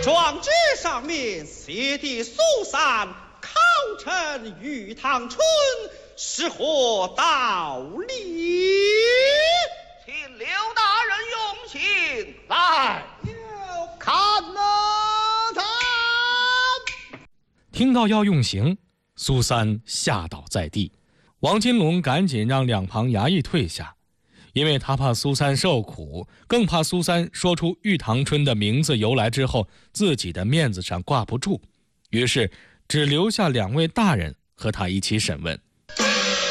状纸上面写的苏三考成玉堂春，是何道理？ 请刘大人用情来看呐看。 听到要用刑，苏三吓倒在地。王金龙赶紧让两旁衙役退下，因为他怕苏三受苦，更怕苏三说出玉堂春的名字由来之后，自己的面子上挂不住，于是只留下2位大人和他一起审问。